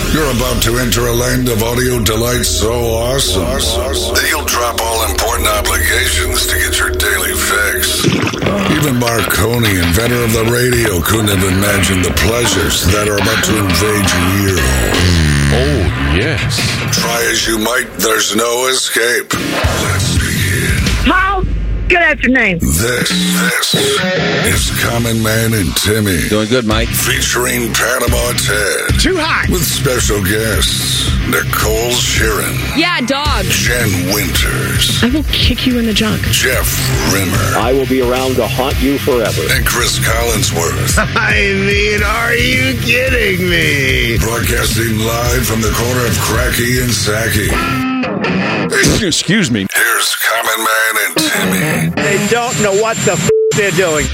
You're about to enter a land of audio delight so awesome that you'll drop all important obligations to get your daily fix. Even Marconi, inventor of the radio, couldn't have imagined the pleasures that are about to invade your ear hole. Oh, yes. Try as you might, there's no escape. Let's begin. Paul, good afternoon. This is Common Man and Timmy. Doing good, Mike. Featuring Panama Ted. Too hot. With special guests, Nicole Sheeran. Yeah, dog. Jen Winters. I will kick you in the junk. Jeff Rimmer. I will be around to haunt you forever. And Chris Collinsworth. I mean, are you kidding me? Broadcasting live from the corner of Cracky and Sacky. Excuse me. Here's Common Man and Timmy. They don't know what the they're doing.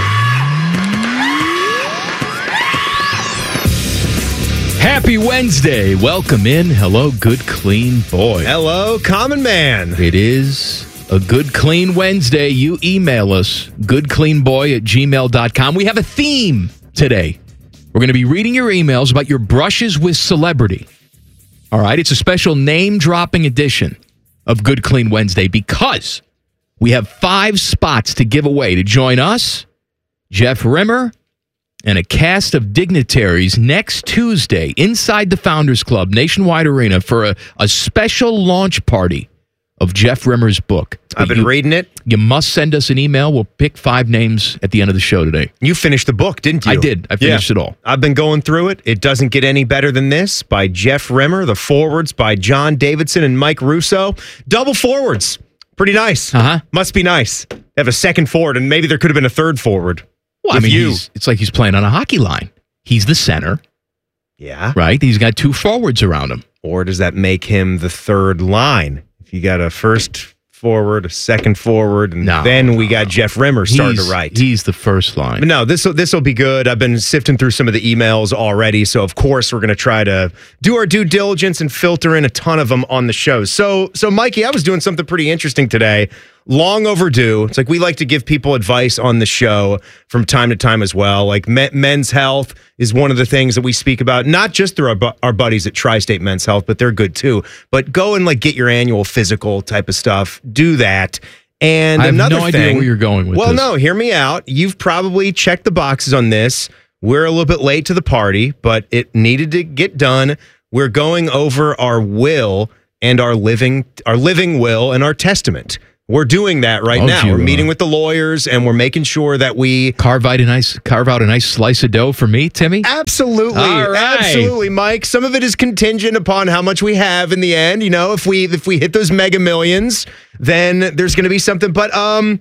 Happy Wednesday. Welcome in. Hello, good, clean boy. Hello, Common Man. It is a good, clean Wednesday. You email us, goodcleanboy@gmail.com. We have a theme today. We're going to be reading your emails about your brushes with celebrity. All right? It's a special name-dropping edition of Good Clean Wednesday because we have 5 spots to give away to join us, Jeff Rimmer, and a cast of dignitaries next Tuesday inside the Founders Club, Nationwide Arena, for a special launch party of Jeff Rimmer's book. I've been reading it. You must send us an email. We'll pick 5 names at the end of the show today. You finished the book, didn't you? I did. I finished it all. I've been going through it. It doesn't get any better than this, by Jeff Rimmer. The forwards by John Davidson and Mike Russo. Double forwards. Pretty nice. Uh-huh. Must be nice. They have a second forward, and maybe there could have been a third forward. Well, I mean, it's like he's playing on a hockey line. He's the center, Yeah. right? He's got 2 forwards around him. Or does that make him the third line? If you got a first forward, a second forward, and then we got Jeff Rimmer starting to write. He's the first line. But no, this will be good. I've been sifting through some of the emails already, so of course we're going to try to do our due diligence and filter in a ton of them on the show. So Mikey, I was doing something pretty interesting today. Long overdue. It's like we like to give people advice on the show from time to time as well. Like men's health is one of the things that we speak about, not just through our buddies at Tri-State Men's Health, but they're good too. But go and get your annual physical type of stuff. Do that. And I have another no thing, idea where you're going with this. Well, no, hear me out. You've probably checked the boxes on this. We're a little bit late to the party, but it needed to get done. We're going over our will and our living will and our testament. We're doing that right now. We're meeting with the lawyers, and we're making sure that we carve out a nice slice of dough for me, Timmy. Absolutely, all right. Absolutely, Mike. Some of it is contingent upon how much we have in the end. You know, if we hit those mega millions, then there's going to be something. But I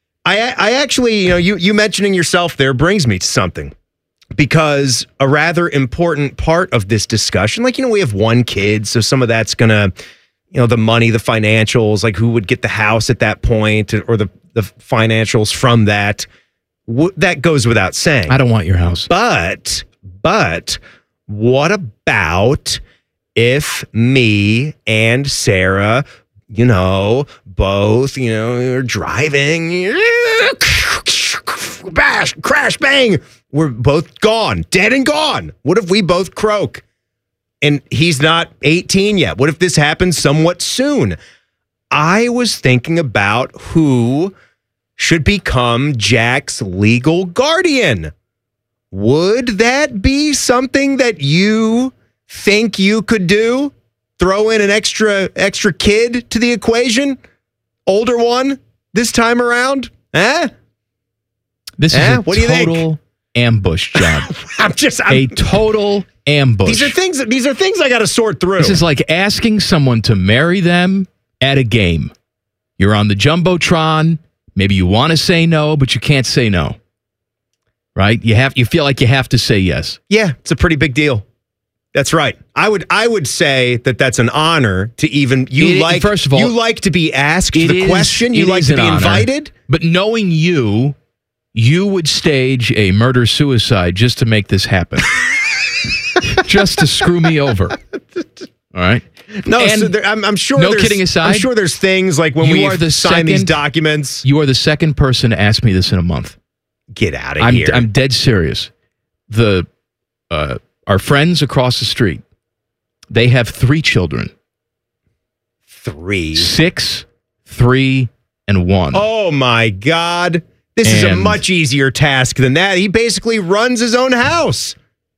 actually, you mentioning yourself there brings me to something, because a rather important part of this discussion, we have 1 kid, so some of that's gonna. The money, the financials, who would get the house at that point, or the financials from that. That goes without saying. I don't want your house. But what about if me and Sarah, both, are driving, bash, crash, bang. We're both gone, dead and gone. What if we both croak? And he's not 18 yet. What if this happens somewhat soon? I was thinking about who should become Jack's legal guardian. Would that be something that you think you could do? Throw in an extra kid to the equation? Older one this time around? This is a total ambush job. A total ambush. These are things I got to sort through. This is like asking someone to marry them at a game. You're on the Jumbotron. Maybe you want to say no, but you can't say no. Right? You feel like you have to say yes. Yeah, it's a pretty big deal. That's right. I would say that that's an honor to even first of all, you like to be asked the question. You like to be invited. But knowing you would stage a murder-suicide just to make this happen. Just to screw me over. All right? No, I'm sure. No kidding aside. I'm sure there's things like when we sign these documents. You are the second person to ask me this in a month. Get out of here. I'm dead serious. Our friends across the street, They have 3 children. 3. 6, 3, and 1. Oh, my God. This is a And- much easier task than that. He basically runs his own house.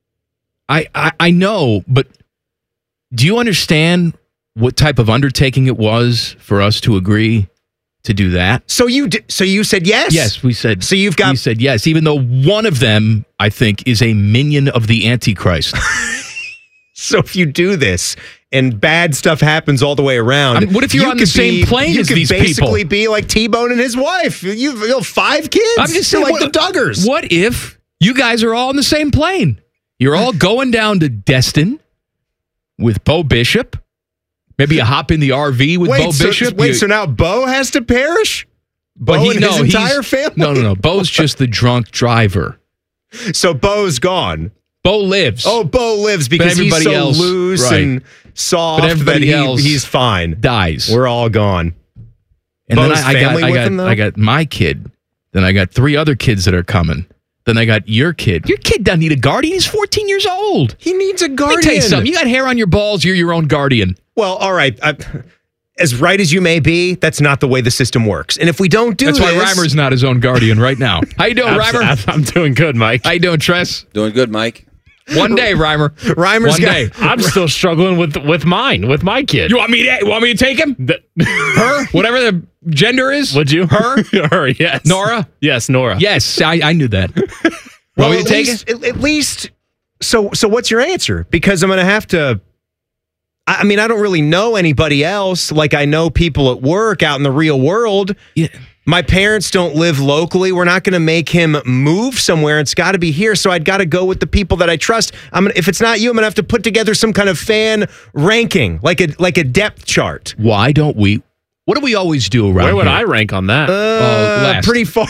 I know, but do you understand what type of undertaking it was for us to agree to do that? So you said yes? Yes, we said. So you've got- We said yes, even though one of them, I think, is a minion of the Antichrist. So if you do this and bad stuff happens all the way around, I mean, what if you're you on the could same plane as these You could basically people? be like T-Bone and his wife. You have 5 kids. I'm just You're saying, like the Duggars. What if you guys are all on the same plane? You're all going down to Destin with Bo Bishop. Maybe you hop in the RV with Bo Bishop. So now Bo has to perish? Bo and his entire family? No. Bo's just the drunk driver. So Bo's gone. Bo lives. Oh, Bo lives because he's everybody so else- loose right. and soft But everybody that else he's fine. dies. We're all gone. And Bo's then family with him, though? I got my kid. Then I got 3 other kids that are coming. Then I got your kid. Your kid doesn't need a guardian. He's 14 years old. He needs a Let guardian. me tell you something. You got hair on your balls. You're your own guardian. Well, all right. As right as you may be, that's not the way the system works. And if we don't do That's this... why Reimer's not his own guardian right now. How you doing, Reimer? I'm doing good, Mike. How you doing, Tress? Doing good, Mike. One day, Reimer. Reimer's One got- day. I'm still struggling with my kid. You want me to take him? Her? Whatever the gender is? Would you? Her? Her, yes. Nora? Yes, Nora. Yes, I knew that. Well, Want me to take it? at least... So what's your answer? Because I'm going to have to... I mean, I don't really know anybody else. Like, I know people at work out in the real world. Yeah. My parents don't live locally. We're not going to make him move somewhere. It's got to be here. So I'd got to go with the people that I trust. If it's not you, I'm going to have to put together some kind of fan ranking, like a depth chart. Why don't we? What do we always do around Where would here? I rank on that? last. Pretty far.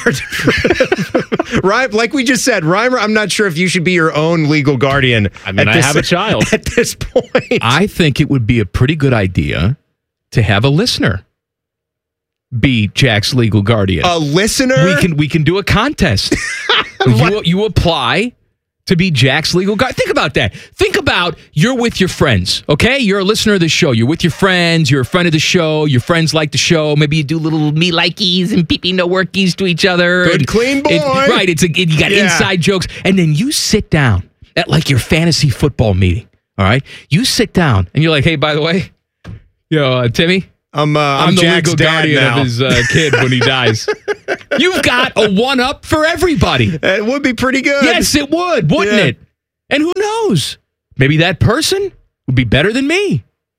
Right, like we just said, Reimer, I'm not sure if you should be your own legal guardian. I mean, I have a child. At this point. I think it would be a pretty good idea to have a listener be Jack's legal guardian. A listener? We can do a contest. you apply to be Jack's legal guardian. Think about that. Think about you're with your friends, okay? You're a listener of the show. You're with your friends. You're a friend of the show. Your friends like the show. Maybe you do little me likeies and pee no workies to each other. Good, And clean boy. right. You got Yeah. inside jokes. And then you sit down at like your fantasy football meeting, all right? You sit down and you're like, hey, by the way, Timmy, I'm the Jack's legal dad guardian now. of his kid when he dies. You've got a one-up for everybody. It would be pretty good. Yes, it would, wouldn't Yeah. it? And who knows? Maybe that person would be better than me.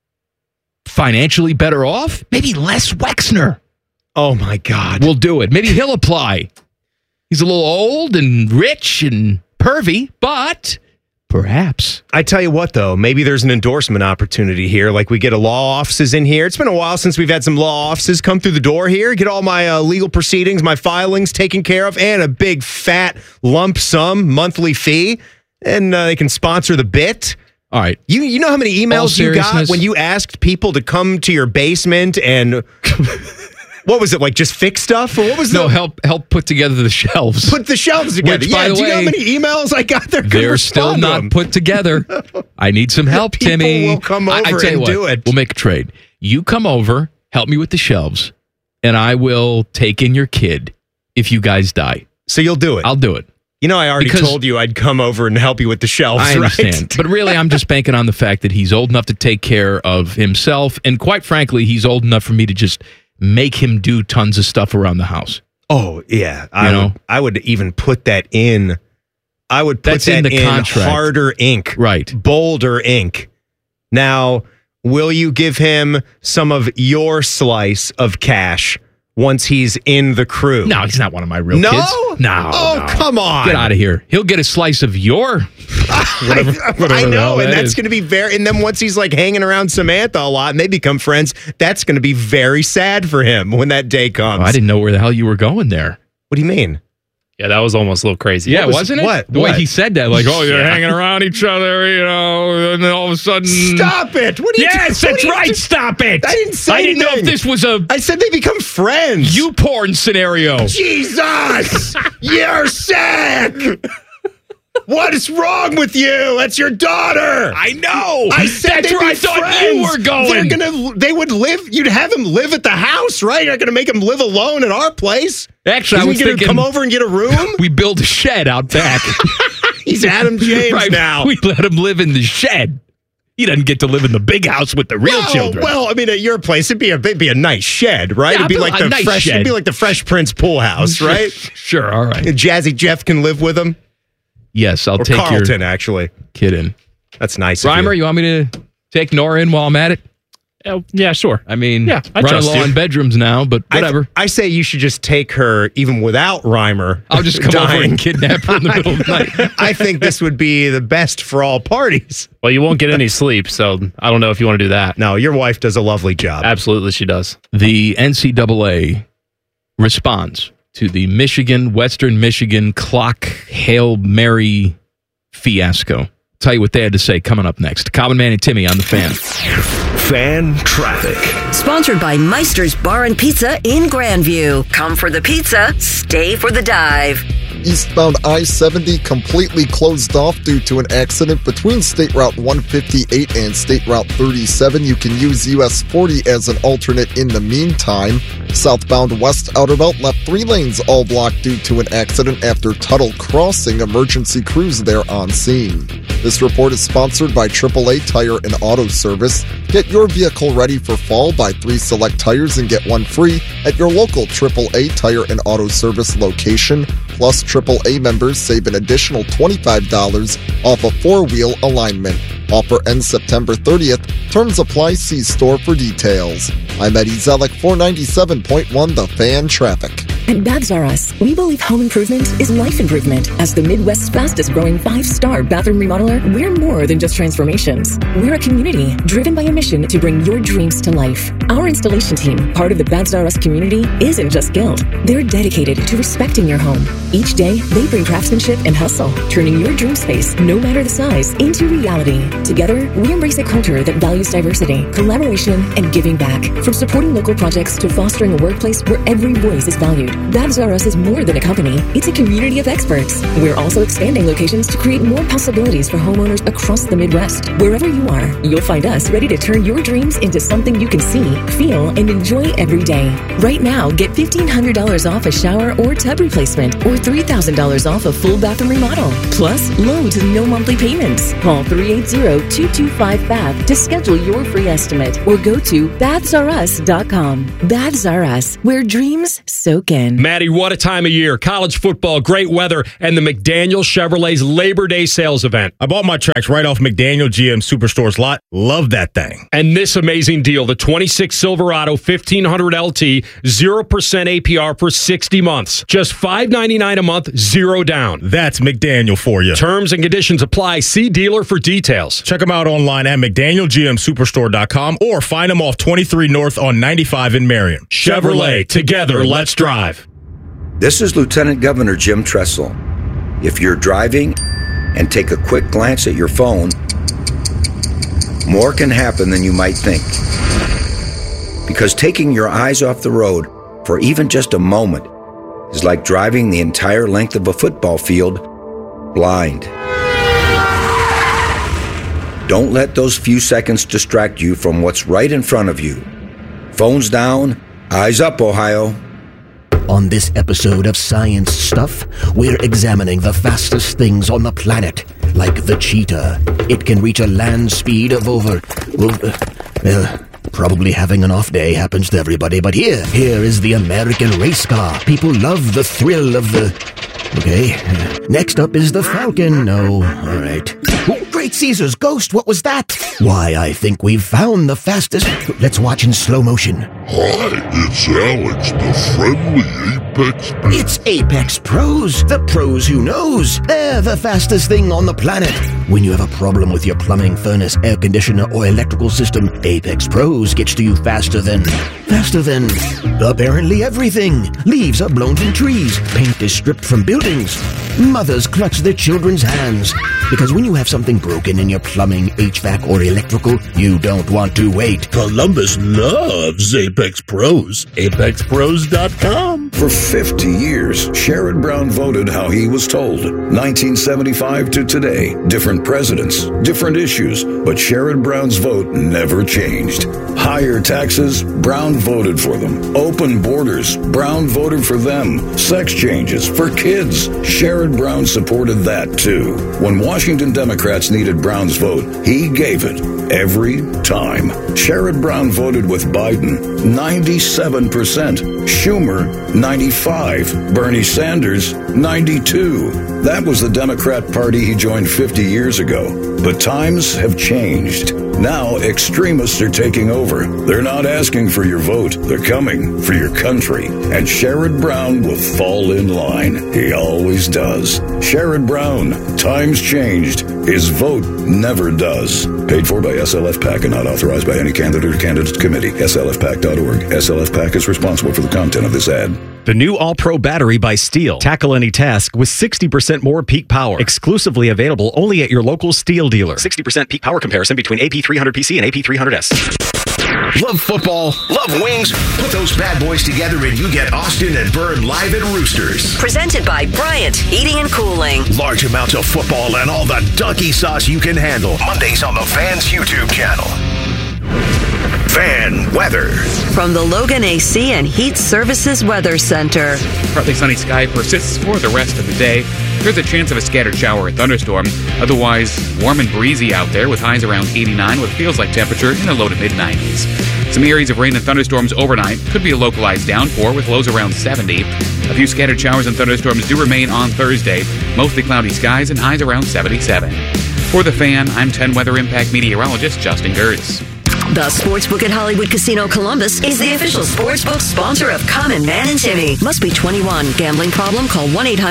Financially better off? Maybe Les Wexner Oh my God. will do it. Maybe he'll apply. He's a little old and rich and pervy, but perhaps. I tell you what, though, maybe there's an endorsement opportunity here. Like we get a law offices in here. It's been a while since we've had some law offices come through the door here, get all my legal proceedings, my filings taken care of, and a big fat lump sum monthly fee. And they can sponsor the bit. All right. You know how many emails you got seriousness. when you asked people to come to your basement and what was it, like just fix stuff? Or what was No, the help put together the shelves. put the shelves together? Which, Yeah, by the do you know how way, many emails I got there? They're still not put together. I need some help, People Timmy. will come I over tell you and what, do it. We'll make a trade. You come over, help me with the shelves, and I will take in your kid if you guys die. So you'll do it. I'll do it. You know, I already Because- told you I'd come over and help you with the shelves, I understand. right? But really, I'm just banking on the fact that he's old enough to take care of himself. And quite frankly, he's old enough for me to just make him do tons of stuff around the house. Oh, yeah. know? I would even put that in. I would put That's that in the contract. harder ink. Right. Bolder ink. Now, will you give him some of your slice of cash once he's in the crew? No, he's not one of my real No? kids. No. Oh, no. come on. Get out of here. He'll get a slice of your whatever I the hell know, and that that's is. going to be very. And then once he's like hanging around Samantha a lot and they become friends, that's going to be very sad for him when that day comes. I didn't know where the hell you were going there. What do you mean? Yeah, that was almost a little crazy. Yeah, was- wasn't it? what? The way What? he said that, like, oh, you're Yeah. hanging around each other, and then all of a sudden. Stop it! What are you? Yes, what that's are you right. do- Stop it. I didn't say I didn't know if anything. this was a I said they become friends. you porn scenario. Jesus, you're sick. What is wrong with you? That's your daughter. I know. I said that's they'd where be I thought friends. you were going. They would live. You'd have him live at the house, right? You're not going to make him live alone at our place. Actually, I was going to thinking come over and get a room. we build a shed out back. He's Adam James right now. We let him live in the shed. He doesn't get to live in the big house with the real children. Well, I mean, at your place, it'd be a nice shed, right? Yeah, it'd be like the nice fresh. shed. It'd be like the Fresh Prince pool house, right? Sure, all right. And Jazzy Jeff can live with him. Yes, I'll Or take Carlton, your actually. kid in. That's nice. of Reimer, you want me to take Nora in while I'm at it? Yeah, sure. I mean, Yeah, I running trust low you. on bedrooms now, but whatever. I say you should just take her even without Reimer. I'll just come over and kidnap her in the middle of the night. I think this would be the best for all parties. Well, you won't get any sleep, so I don't know if you want to do that. No, your wife does a lovely job. Absolutely, she does. The NCAA responds to the Western Michigan clock Hail Mary fiasco. Tell you what they had to say coming up next. Common Man and Timmy on the Fan. Fan traffic. Sponsored by Meister's Bar and Pizza in Grandview. Come for the pizza, stay for the dive. Eastbound I-70 completely closed off due to an accident between State Route 158 and State Route 37. You can use US 40 as an alternate in the meantime. Southbound West Outer Belt left 3 lanes all blocked due to an accident after Tuttle Crossing. Emergency crews there on scene. This report is sponsored by AAA Tire and Auto Service. Get your vehicle ready for fall. Buy 3 select tires and get 1 free at your local AAA Tire and Auto Service location. Plus, AAA members save an additional $25 off a 4-wheel alignment. Offer ends September 30th. Terms apply. See store for details. I'm Eddie Zellick, 497.1 The Fan Traffic. At Babs R Us, we believe home improvement is life improvement. As the Midwest's fastest growing 5-star bathroom remodeler, we're more than just transformations. We're a community driven by a mission to bring your dreams to life. Our installation team, part of the Babs R Us community, isn't just skilled. They're dedicated to respecting your home. Each day, they bring craftsmanship and hustle, turning your dream space, no matter the size, into reality. Together, we embrace a culture that values diversity, collaboration, and giving back. From supporting local projects to fostering a workplace where every voice is valued. Babs R Us is more than a company, it's a community of experts. We're also expanding locations to create more possibilities for homeowners across the Midwest. Wherever you are, you'll find us ready to turn your dreams into something you can see, feel, and enjoy every day. Right now, get $1,500 off a shower or tub replacement, or $3,000 off a full bathroom remodel. Plus, low to no monthly payments. Call 380-225-BATH to schedule your free estimate, or go to BathsRUs.com. Baths R Us, where dreams soak in. Maddie, what a time of year. College football, great weather, and the McDaniel Chevrolet's Labor Day sales event. I bought my tracks right off McDaniel GM Superstore's lot. Love that thing. And this amazing deal, the 26 Silverado 1500 LT, 0% APR for 60 months. Just $599 a month, 0 down. That's McDaniel for you. Terms and conditions apply. See dealer for details. Check them out online at McDanielGMSuperstore.com or find them off 23 North on 95 in Marion. Chevrolet, together, let's drive. This is Lieutenant Governor Jim Tressel. If you're driving and take a quick glance at your phone, more can happen than you might think. Because taking your eyes off the road for even just a moment is like driving the entire length of a football field blind. Don't let those few seconds distract you from what's right in front of you. Phones down, eyes up, Ohio. On this episode of Science Stuff, we're examining the fastest things on the planet, like the cheetah. It can reach a land speed of over... probably having an off day happens to everybody, but here is the American race car. People love the thrill of the... Okay, next up is the Falcon. No, all right. Oh, Great Caesar's ghost, what was that? Why, I think we've found the fastest... Let's watch in slow motion. Hi, it's Alex, the friendly Apex Pro. It's Apex Pros, the pros who knows. They're the fastest thing on the planet. When you have a problem with your plumbing, furnace, air conditioner, or electrical system, Apex Pros gets to you faster than apparently everything. Leaves are blown from trees. Paint is stripped from buildings. Mothers clutch their children's hands. Because when you have something broken broken in your plumbing, HVAC, or electrical? You don't want to wait. Columbus loves Apex Pros. ApexPros.com. For 50 years, Sherrod Brown voted how he was told. 1975 to today, different presidents, different issues, but Sherrod Brown's vote never changed. Higher taxes, Brown voted for them. Open borders, Brown voted for them. Sex changes for kids, Sherrod Brown supported that too. When Washington Democrats needed Brown's vote, he gave it every time. Sherrod Brown voted with Biden, 97%. Schumer, 95%. Bernie Sanders, 92%. That was the Democrat Party he joined 50 years ago. But times have changed. Now extremists are taking over. They're not asking for your vote. They're coming for your country. And Sherrod Brown will fall in line. He always does. Sherrod Brown. Times changed. His vote never does. Paid for by SLF PAC and not authorized by any candidate or candidate committee. SLFPAC.org. SLF PAC is responsible for the content of this ad. The new All-Pro battery by Steel. Tackle any task with 60% more peak power. Exclusively available only at your local Steel dealer. 60% peak power comparison between AP300PC and AP300S. Love football, love wings. Put those bad boys together and you get Austin and Byrne live at Roosters. Presented by Bryant Heating and Cooling. Large amounts of football and all the donkey sauce you can handle. Mondays on the Fans YouTube channel. Fan weather. From the Logan AC and Heat Services Weather Center. Partly sunny sky persists for the rest of the day. There's a chance of a scattered shower or thunderstorm. Otherwise, warm and breezy out there with highs around 89 with feels like temperature in the low to mid-90s. Some areas of rain and thunderstorms overnight. Could be a localized downpour with lows around 70. A few scattered showers and thunderstorms do remain on Thursday. Mostly cloudy skies and highs around 77. For The Fan, I'm 10 Weather Impact meteorologist Justin Gertz. The Sportsbook at Hollywood Casino Columbus is the official sportsbook sponsor of Common Man and Timmy. Must be 21. Gambling problem? Call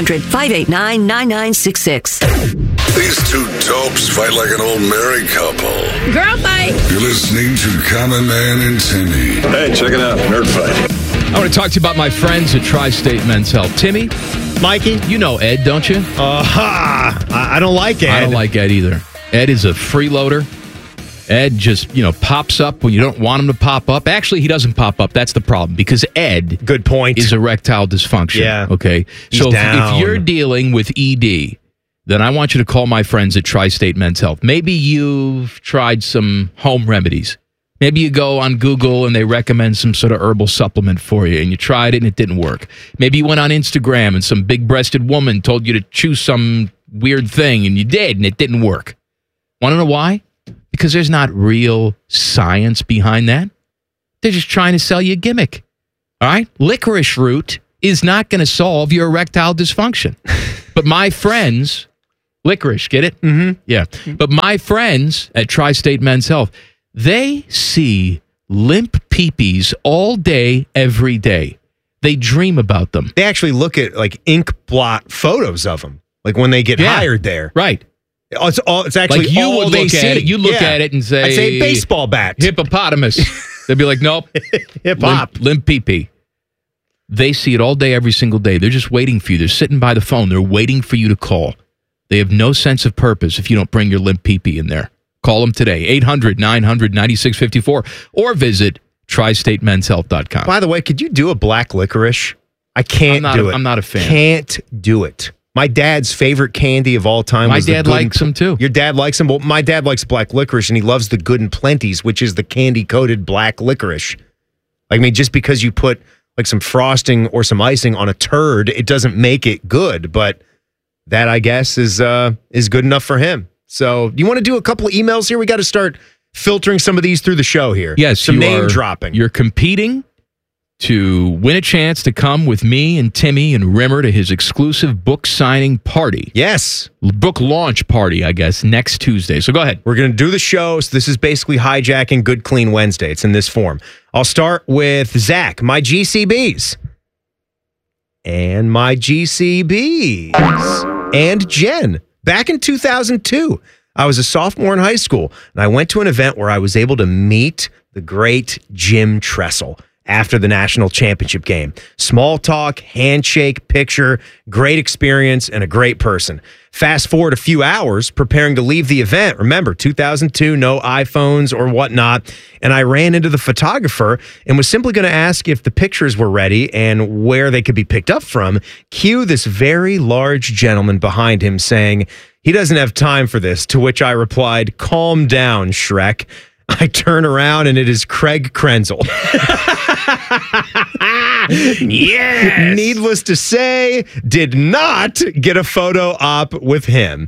1-800-589-9966. These two dopes fight like an old married couple. Girl fight. You're listening to Common Man and Timmy. Hey, check it out. Nerd fight. I want to talk to you about my friends at Tri-State Men's Health. Timmy, Mikey, you know Ed, don't you? I don't like Ed. I don't like Ed either. Ed is a freeloader. Ed just, pops up when you don't want him to pop up. Actually, he doesn't pop up. That's the problem because Ed, good point, is erectile dysfunction. Yeah. Okay. So if you're dealing with ED, then I want you to call my friends at Tri-State Men's Health. Maybe you've tried some home remedies. Maybe you go on Google and they recommend some sort of herbal supplement for you and you tried it and it didn't work. Maybe you went on Instagram and some big-breasted woman told you to choose some weird thing and you did and it didn't work. Want to know why? Because there's not real science behind that. They're just trying to sell you a gimmick. All right? Licorice root is not going to solve your erectile dysfunction. But my friends, licorice, get it? Mm-hmm. Yeah. But my friends at Tri-State Men's Health, they see limp peepees all day, every day. They dream about them. They actually look at ink blot photos of them, like when they get hired there. Right. It's actually like you all would they look see. at it. You look at it and say, I'd say baseball bat, hippopotamus. They'd be like, nope, hip hop, limp pee-pee. They see it all day, every single day. They're just waiting for you. They're sitting by the phone. They're waiting for you to call. They have no sense of purpose if you don't bring your limp pee-pee in there. Call them today, 800-900-9654, or visit tristatemenshealth.com. By the way, could you do a black licorice? I can't do it. I'm not a fan. Can't do it. My dad's favorite candy of all time. My dad likes them too. Your dad likes them? Well, my dad likes black licorice, and he loves the Good and Plenty's, which is the candy-coated black licorice. Just because you put some frosting or some icing on a turd, it doesn't make it good. But that, I guess, is good enough for him. So, do you want to do a couple of emails here? We got to start filtering some of these through the show here. Yes, some name dropping. You're competing to win a chance to come with me and Timmy and Rimmer to his exclusive book signing party. Yes. Book launch party, I guess, next Tuesday. So go ahead. We're going to do the show. So this is basically hijacking Good Clean Wednesday. It's in this form. I'll start with Zach, my GCBs. And my GCBs. And Jen. Back in 2002, I was a sophomore in high school, and I went to an event where I was able to meet the great Jim Tressel. after the national championship game. Small talk, handshake, picture, great experience, and a great person. Fast forward a few hours, preparing to leave the event. Remember, 2002, no iPhones or whatnot. And I ran into the photographer and was simply going to ask if the pictures were ready and where they could be picked up from. Cue this very large gentleman behind him saying, he doesn't have time for this, to which I replied, calm down, Shrek. I turn around and it is Craig Krenzel. Yes. Needless to say, did not get a photo op with him.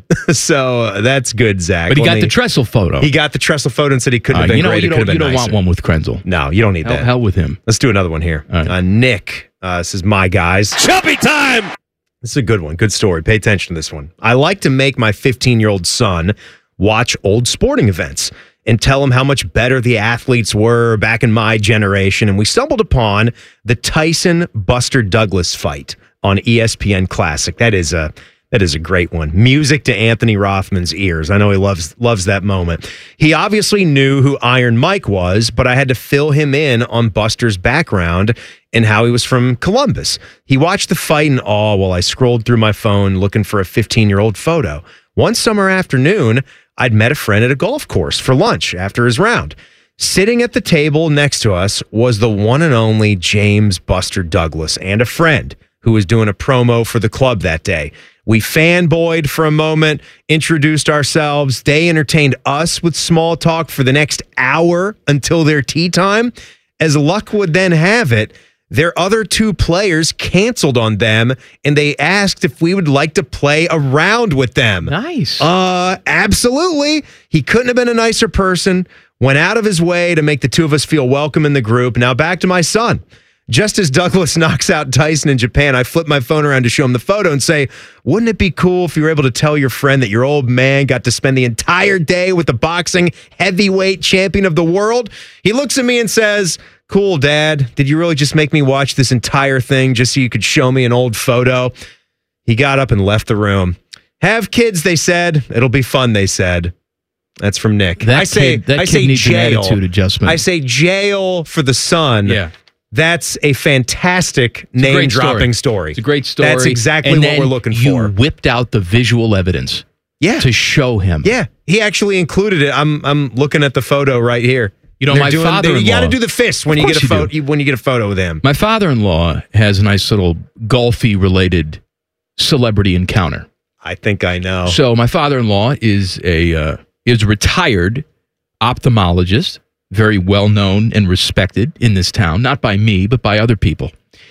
So that's good, Zach. But he got the Tressel photo. He got the Tressel photo and said he couldn't have been great. You don't want one with Krenzel. No, you don't need that. Hell with him. Let's do another one here. Right. Nick, this is my guys. Chubby time! This is a good one. Good story. Pay attention to this one. I like to make my 15-year-old son watch old sporting events and tell him how much better the athletes were back in my generation. And we stumbled upon the Tyson-Buster Douglas fight on ESPN Classic. That is a great one. Music to Anthony Rothman's ears. I know he loves that moment. He obviously knew who Iron Mike was, but I had to fill him in on Buster's background and how he was from Columbus. He watched the fight in awe while I scrolled through my phone looking for a 15-year-old photo. One summer afternoon, I'd met a friend at a golf course for lunch after his round. Sitting at the table next to us was the one and only James Buster Douglas and a friend who was doing a promo for the club that day. We fanboyed for a moment, introduced ourselves. They entertained us with small talk for the next hour until their tea time. As luck would then have it, their other two players canceled on them, and they asked if we would like to play a round with them. Nice. Absolutely. He couldn't have been a nicer person. Went out of his way to make the two of us feel welcome in the group. Now back to my son. Just as Douglas knocks out Tyson in Japan, I flip my phone around to show him the photo and say, wouldn't it be cool if you were able to tell your friend that your old man got to spend the entire day with the boxing heavyweight champion of the world? He looks at me and says, cool, Dad. Did you really just make me watch this entire thing just so you could show me an old photo? He got up and left the room. Have kids, they said. It'll be fun, they said. That's from Nick. I say needs jail. An attitude adjustment. I say jail for the son. Yeah. That's a fantastic name-dropping story. It's a great story. That's exactly what we're looking for. You whipped out the visual evidence to show him. Yeah, he actually included it. I'm looking at the photo right here. You know, my father-in-law. You got to do the fist when you get a photo. When you get a photo with him. My father-in-law has a nice little golfy-related celebrity encounter. I think I know. So my father-in-law is a retired ophthalmologist. Very well known and respected in this town, not by me, but by other people.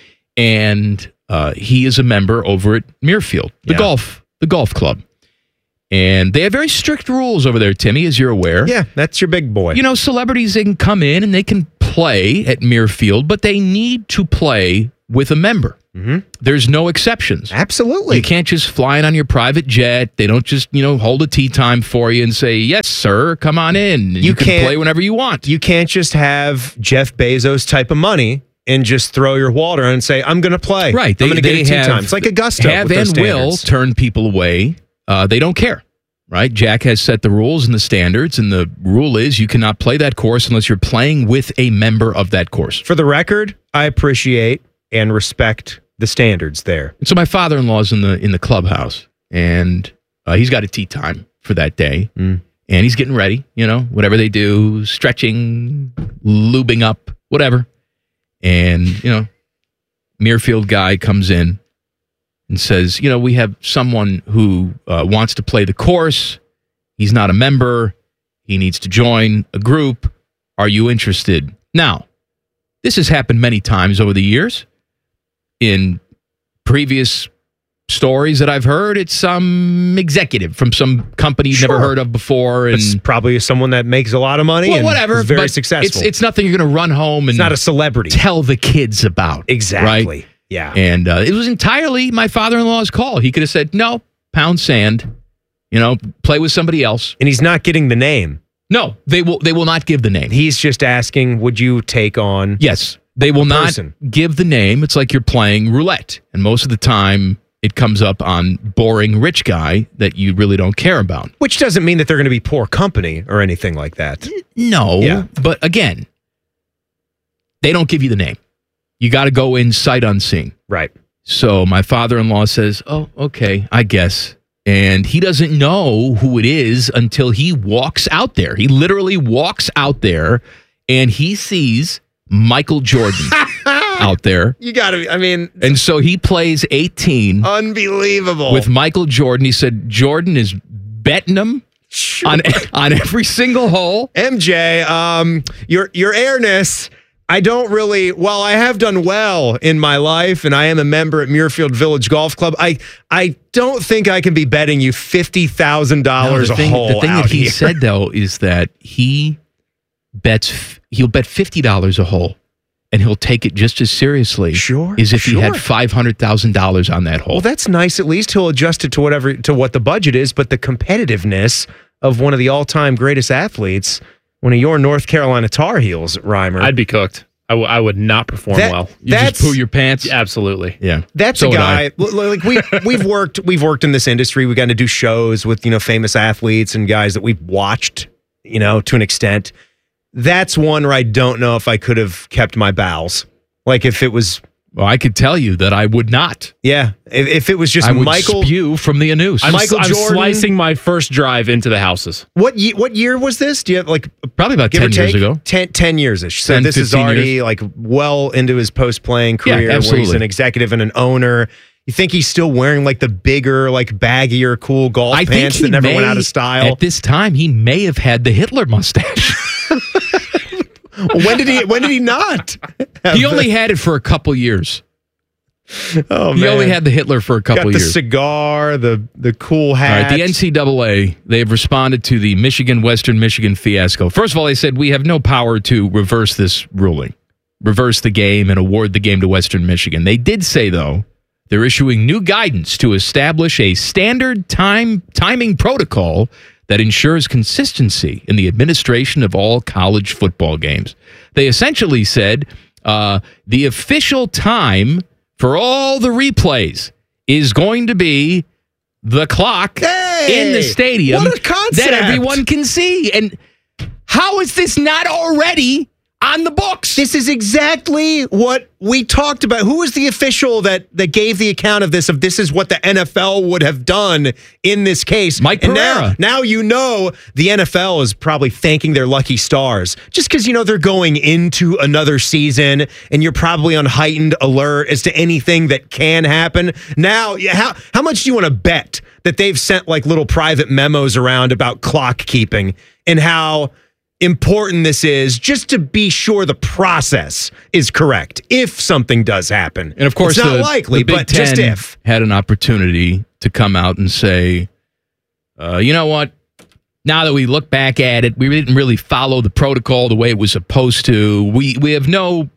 And he is a member over at Muirfield, the golf club. And they have very strict rules over there, Timmy, as you're aware. Yeah, that's your big boy. You know, celebrities, they can come in and they can play at Muirfield, but they need to play with a member. Mm-hmm. There's no exceptions. Absolutely. You can't just fly in on your private jet. They don't just, hold a tea time for you and say, yes, sir, come on in. You can play whenever you want. You can't just have Jeff Bezos type of money and just throw your wallet around and say, I'm going to play. Right. I'm going to get a tea time. It's like Augusta. Have with and will turn people away. They don't care. Right? Jack has set the rules and the standards, and the rule is you cannot play that course unless you're playing with a member of that course. For the record, I appreciate and respect the standards there. And so my father-in-law's in the clubhouse, and he's got a tea time for that day, and he's getting ready, whatever they do, stretching, lubing up, whatever. And, Muirfield guy comes in and says, we have someone who wants to play the course. He's not a member. He needs to join a group. Are you interested? Now, this has happened many times over the years. In previous stories that I've heard, it's some executive from some company you've never heard of before. And it's probably someone that makes a lot of money and whatever, is very successful. It's nothing you're going to run home and it's not a celebrity. Tell the kids about. Exactly. Right? Yeah. And it was entirely my father-in-law's call. He could have said, no, pound sand, play with somebody else. And he's not getting the name. No, they will not give the name. He's just asking, would you take on? Yes. They will not give the name. It's like you're playing roulette. And most of the time, it comes up on boring rich guy that you really don't care about. Which doesn't mean that they're going to be poor company or anything like that. No. Yeah. But again, they don't give you the name. You got to go in sight unseen. Right. So my father-in-law says, oh, okay, I guess. And he doesn't know who it is until he walks out there. He literally walks out there and he sees Michael Jordan out there. You got to, And so he plays 18. Unbelievable. With Michael Jordan. He said Jordan is betting him on every single hole. MJ, your airness, I don't really, while I have done well in my life and I am a member at Muirfield Village Golf Club, I don't think I can be betting you $50,000 a hole. The thing out that he here. said, though, is that he'll bet $50 a hole. And he'll take it just as seriously as if he had $500,000 on that hole. Well, that's nice. At least he'll adjust it to what the budget is. But the competitiveness of one of the all-time greatest athletes, one of your North Carolina Tar Heels, Reimer. I'd be cooked. I would not perform well. You just poo your pants? Absolutely. Yeah. That's a guy. Like we've worked in this industry. We've gotten to do shows with famous athletes and guys that we've watched, to an extent. That's one where I don't know if I could have kept my bowels. Like if it was... Well, I could tell you that I would not. Yeah. If it was just I would Michael... spew from the anus. I'm Jordan... slicing my first drive into the houses. What year was this? Do you have probably about 10 years ago? 10 years-ish. So 10, this is already years. Well into his post-playing career where he's an executive and an owner. You think he's still wearing the bigger, baggier, cool golf pants that never went out of style? At this time, he may have had the Hitler mustache. When did he not? He only had it for a couple years. Oh man. He only had the Hitler for a couple years. The cigar, the cool hat. All right, the NCAA, they've responded to the Western Michigan fiasco. First of all, they said we have no power to reverse this ruling, reverse the game and award the game to Western Michigan. They did say, though, they're issuing new guidance to establish a standard timing protocol that ensures consistency in the administration of all college football games. They essentially said the official time for all the replays is going to be the clock in the stadium that everyone can see. And how is this not already on the books? This is exactly what we talked about. Who was the official that gave the account of this is what the NFL would have done in this case? Mike Pereira. Now the NFL is probably thanking their lucky stars just because they're going into another season and you're probably on heightened alert as to anything that can happen. Now, how much do you want to bet that they've sent little private memos around about clock keeping and how important this is just to be sure the process is correct if something does happen. And of course, it's not likely, the Big but Ten just if. Had an opportunity to come out and say, you know what? Now that we look back at it, we didn't really follow the protocol the way it was supposed to. We have no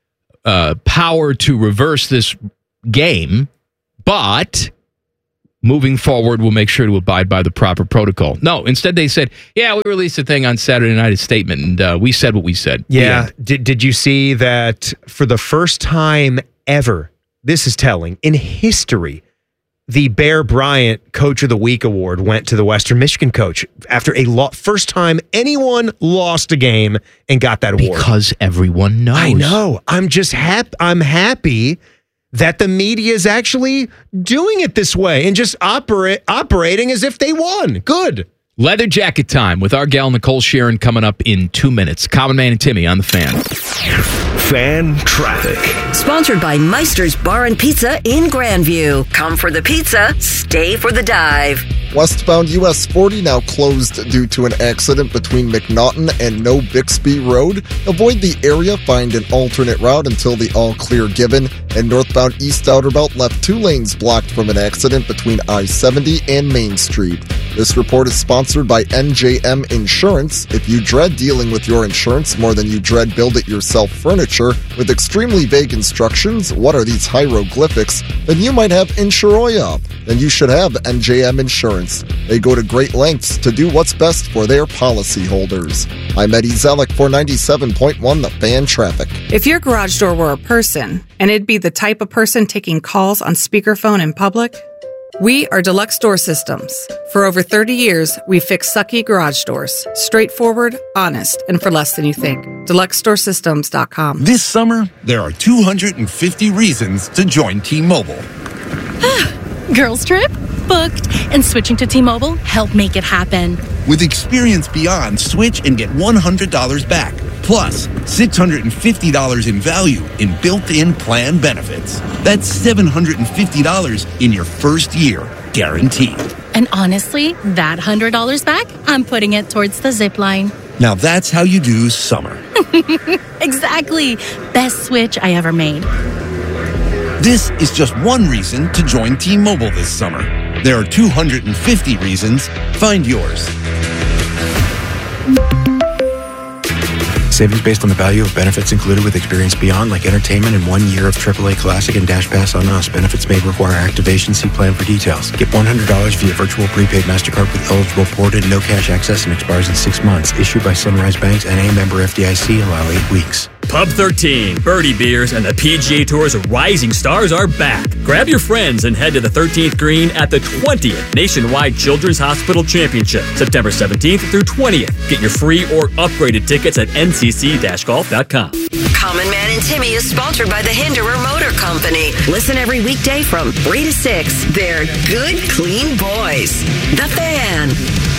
power to reverse this game, but moving forward, we'll make sure to abide by the proper protocol. No, instead they said, yeah, we released a thing on Saturday night, a statement, and we said what we said. Yeah. Did you see that for the first time ever, this is telling, in history, the Bear Bryant Coach of the Week award went to the Western Michigan coach after first time anyone lost a game and got that award. Because everyone knows. I know. I'm just I'm happy that the media is actually doing it this way and just operating as if they won. Good. Leather jacket time with our gal Nicole Sharon coming up in 2 minutes. Common Man and Timmy on the Fan. Fan traffic. Sponsored by Meister's Bar and Pizza in Grandview. Come for the pizza, stay for the dive. Westbound US 40 now closed due to an accident between McNaughton and No Bixby Road. Avoid the area, find an alternate route until the all clear given. And northbound East Outer Belt left 2 lanes blocked from an accident between I-70 and Main Street. This report is sponsored by NJM Insurance. If you dread dealing with your insurance more than you dread build-it-yourself furniture with extremely vague instructions, what are these hieroglyphics, then you might have Insuroya. Then you should have NJM Insurance. They go to great lengths to do what's best for their policyholders. I'm Eddie Zellick for 97.1 The Fan Traffic. If your garage door were a person, and it'd be the type of person taking calls on speakerphone in public, We are Deluxe Door Systems. For over 30 years, we've fixed sucky garage doors. Straightforward, honest, and for less than you think. DeluxeDoorSystems.com. This summer, there are 250 reasons to join T-Mobile. Girls trip? Booked. And switching to T-Mobile helped make it happen. With Experience Beyond, switch and get $100 back. Plus, $650 in value in built-in plan benefits. That's $750 in your first year, guaranteed. And honestly, that $100 back, I'm putting it towards the zip line. Now that's how you do summer. Exactly. Best switch I ever made. This is just one reason to join T-Mobile this summer. There are 250 reasons. Find yours. Savings based on the value of benefits included with Experience Beyond, like entertainment and 1 year of AAA Classic and Dash Pass on us. Benefits may require activation. See plan for details. Get $100 via virtual prepaid MasterCard with eligible ported, no cash access, and expires in 6 months. Issued by Sunrise Banks and a member FDIC. Allow 8 weeks. Pub 13, Birdie Beers, and the PGA Tour's Rising Stars are back. Grab your friends and head to the 13th green at the 20th Nationwide Children's Hospital Championship, September 17th through 20th. Get your free or upgraded tickets at ncc-golf.com. Common Man and Timmy is sponsored by the Hinderer Motor Company. Listen every weekday from 3 to 6. They're good, clean boys. The Fan.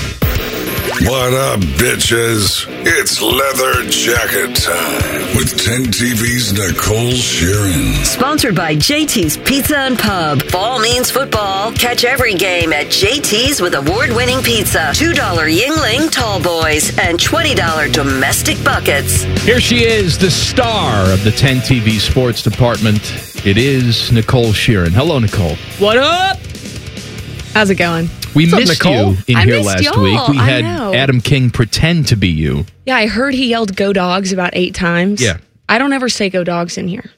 What up, bitches? It's leather jacket time with 10TV's Nicole Sheeran. Sponsored by JT's Pizza and Pub. Fall means football. Catch every game at JT's with award-winning pizza, $2 Yingling Tall Boys, and $20 domestic buckets. Here she is, the star of the 10 TV sports department. It is Nicole Sheeran. Hello, Nicole. What up? How's it going? We What's up, missed Nicole? you in I here missed last y'all. week. We I had know. Adam King pretend to be you. Yeah, I heard he yelled "Go Dogs" about 8 times. Yeah. I don't ever say "Go Dogs" in here.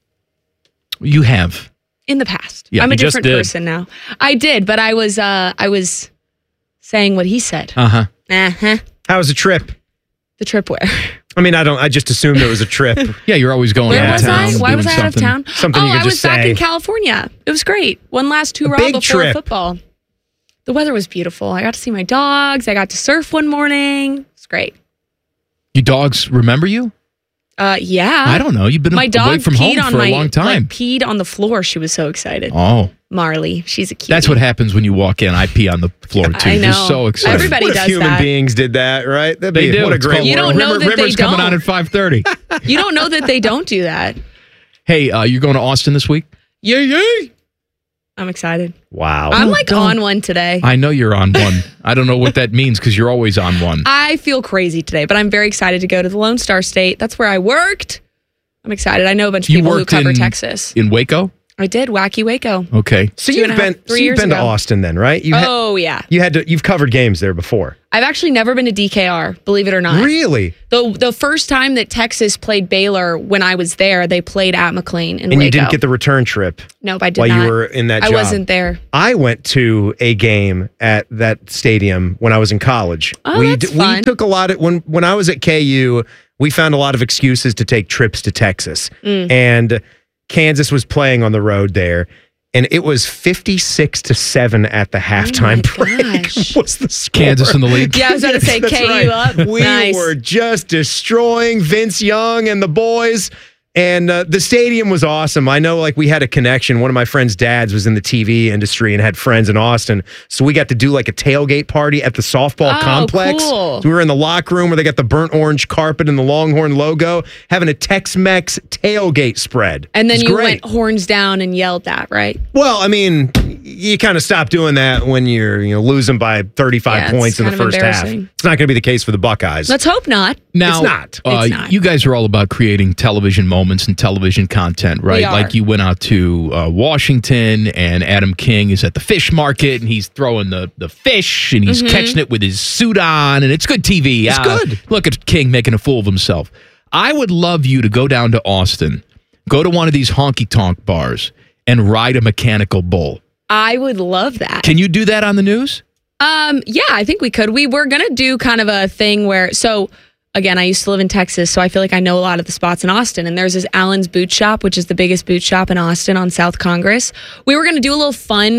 You have. In the past. Yeah, I'm a you just different did. person now. I did, but I was saying what he said. Uh-huh. Uh-huh. How was the trip? The trip where? I mean, I just assumed it was a trip. Yeah, you're always going Where out was of town. I? Why was I out of town? Something you could I just was back say. in California. It was great. One last hurrah big before trip. football. The weather was beautiful. I got to see my dogs. I got to surf one morning. It's great. You dogs remember you? Yeah. I don't know. You've been my dog away from peed home on for my, a long time. Like, peed on the floor. She was so excited. Oh. Marley. She's a cutie. That's what happens when you walk in. I pee on the floor, too. I know. You're so excited. Everybody what if does human that. beings did that, right? That'd They be, do. What a It's great called You don't world. know that Rimmer's they coming don't. on at 5:30. You don't know that they don't do that. Hey, you're going to Austin this week? Yay. I'm excited. Wow. I'm like on one today. I know you're on one. I don't know what that means because you're always on one. I feel crazy today, but I'm very excited to go to the Lone Star State. That's where I worked. I'm excited. I know a bunch of people who cover Texas. In Waco? I did. Wacky Waco. Okay. So you've been to Austin then, right? Yeah. You've covered games there before. I've actually never been to DKR, believe it or not. Really? The first time that Texas played Baylor when I was there, they played at McLean in And Waco. you didn't get the return trip. Nope, I did while not. you were in that job. I wasn't there. I went to a game at that stadium when I was in college. Oh, that's fun. We took a lot of when I was at KU, we found a lot of excuses to take trips to Texas. And Kansas was playing on the road there. And it was 56-7 at the halftime break. Was the score. Kansas in the lead? Yeah, I was about to say That's KU right. up. We Nice. were just destroying Vince Young and the boys. And the stadium was awesome. I know, like, we had a connection. One of my friend's dads was in the TV industry and had friends in Austin. So we got to do, like, a tailgate party at the softball complex. Cool. So we were in the locker room where they got the burnt orange carpet and the Longhorn logo, having a Tex-Mex tailgate spread. And then It was you great. went horns down and yelled that, right? Well, I mean, you kind of stop doing that when you're losing by 35 Yeah, it's points in the kind of first half. embarrassing. It's not going to be the case for the Buckeyes. Let's hope not. Now, It's not. You guys are all about creating television moments and television content, right? We are. Like you went out to Washington, and Adam King is at the fish market, and he's throwing the fish, and he's catching it with his suit on, and it's good TV. It's good. Look at King making a fool of himself. I would love you to go down to Austin, go to one of these honky-tonk bars, and ride a mechanical bull. I would love that. Can you do that on the news? Yeah, I think we could. We were going to do kind of a thing where, again, I used to live in Texas, so I feel like I know a lot of the spots in Austin. And there's this Allen's Boot Shop, which is the biggest boot shop in Austin on South Congress. We were going to do a little fun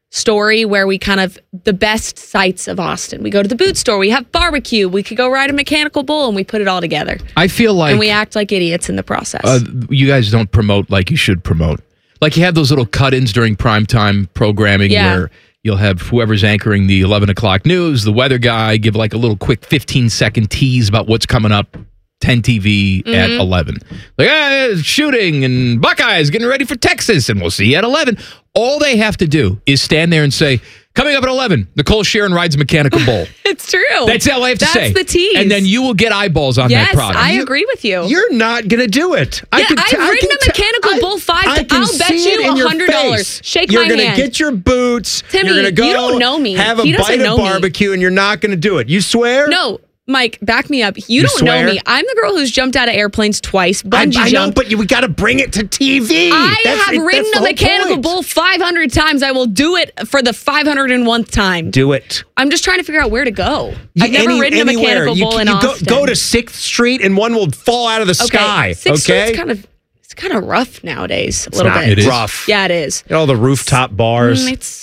story where we kind of the best sights of Austin. We go to the boot store, we have barbecue, we could go ride a mechanical bull, and we put it all together. I feel like... And we act like idiots in the process. You guys don't promote like you should promote. Like you have those little cut-ins during primetime programming where you'll have whoever's anchoring the 11 o'clock news, the weather guy, give like a little quick 15-second tease about what's coming up, 10 TV at 11. Like, shooting and Buckeyes getting ready for Texas, and we'll see you at 11. All they have to do is stand there and say, coming up at 11, Nicole Sharon rides a mechanical bull. It's true. That's all I have to say. That's the tease. And then you will get eyeballs on that product. Yes, I agree with you. You're not going to do it. I've ridden a mechanical bull 5 times. I'll bet you $100. Shake my hand. You're going to get your boots. Timmy, you're going to go you don't know me. have a bite of barbecue, and you're not going to do it. You swear? No. Mike, back me up. You don't know me. I'm the girl who's jumped out of airplanes twice. Bungee I know, jump. but we got to bring it to TV. I have ridden a mechanical bull 500 times. I will do it for the 501th time. Do it. I'm just trying to figure out where to go. I've never ridden a mechanical bull in Austin. Go to 6th Street and one will fall out of the sky. 6th Street's kind of rough nowadays. A little bit. It is rough. Yeah, it is. All the rooftop bars.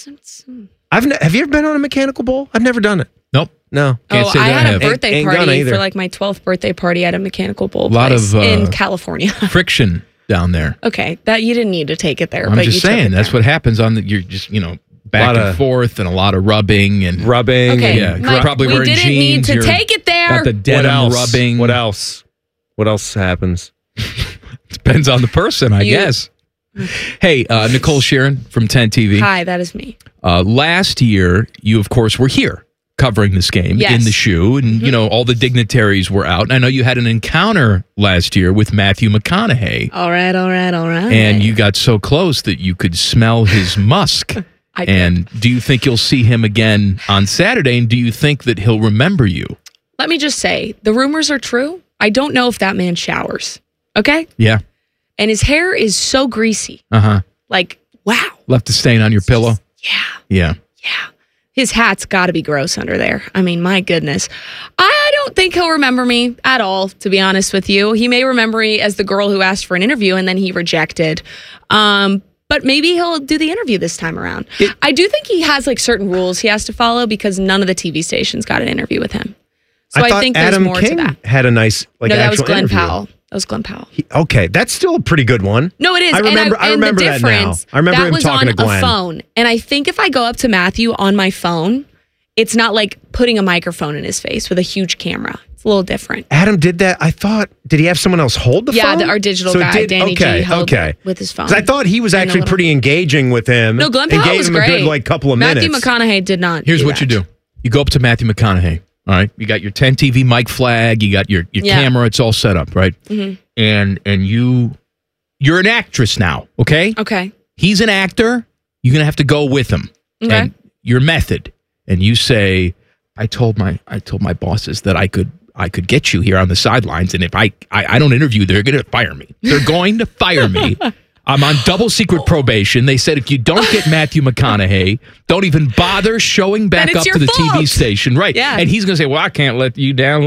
Have you ever been on a mechanical bull? I've never done it. Nope. No. Can't say I had a birthday party for like my 12th birthday party at a mechanical bull place in California. Friction down there. Okay, that you didn't need to take it there. I'm but just saying that's what happens on the. You're just back and forth and a lot of rubbing and Okay, Yeah, Mike, probably we wearing didn't jeans. need to take it there. Got the denim rubbing. What else? What else happens? Depends on the person, I guess. Hey, Nicole Sharon from 10 TV. Hi, that is me. Last year, you of course were here covering this game in the shoe, and all the dignitaries were out. And I know you had an encounter last year with Matthew McConaughey. All right. And you got so close that you could smell his musk. And do you think you'll see him again on Saturday? And do you think that he'll remember you? Let me just say, the rumors are true. I don't know if that man showers. Okay? Yeah. And his hair is so greasy. Like, wow. Left a stain on your pillow? Yeah. His hat's got to be gross under there. I mean, my goodness. I don't think he'll remember me at all, to be honest with you. He may remember me as the girl who asked for an interview and then he rejected. But maybe he'll do the interview this time around. I do think he has like certain rules he has to follow because none of the TV stations got an interview with him. So I think there's Adam more King to that. had a nice No, that was actual Glenn interview. Powell. That was Glenn Powell. Okay, that's still a pretty good one. No, it is. I remember that now. I remember him talking to Glenn. That was on a phone. And I think if I go up to Matthew on my phone, it's not like putting a microphone in his face with a huge camera. It's a little different. Adam did that. I thought, did he have someone else hold the phone? Yeah, our digital guy, Danny G, held it with his phone. 'Cause I thought he was actually pretty engaging with him. No, Glenn Powell was great. And gave him a good couple of Matthew minutes. McConaughey did not. Here's what you do. You go up to Matthew McConaughey. All right. You got your 10 TV mic flag. You got your camera. It's all set up, right? Mhm. And you're an actress now, okay? Okay. He's an actor. You're going to have to go with him. Okay. And your method. And you say, I told my bosses that I could get you here on the sidelines, and if I don't interview, they're going to fire me. They're going to fire me. I'm on double secret probation. They said if you don't get Matthew McConaughey, don't even bother showing back Then up it's to the your TV fault. station. Right. Yeah. And he's going to say, well, I can't let you down.